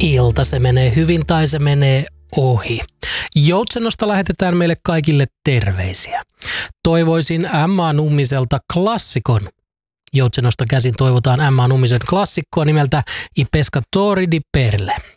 ilta, se menee hyvin tai se menee ohi. Joutsenosta lähetetään meille kaikille terveisiä. Toivoisin Emma Nummiselta klassikon. Joutsenosta käsin toivotaan Emma Nummisen klassikkoa nimeltä I pescatori di perle.